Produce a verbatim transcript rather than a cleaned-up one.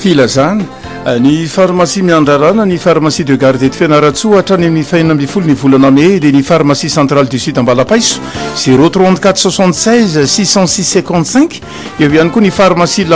filazany ny pharmacie miandrarana ny pharmacie de garde de fianaratsoa hatrany amin'ny faina amby folo ny volana mai dia ny pharmacie centrale du sud ambalapaiso zéro trente-quatre soixante-seize six cent six cinquante-cinq eo ihany koa ny pharmacie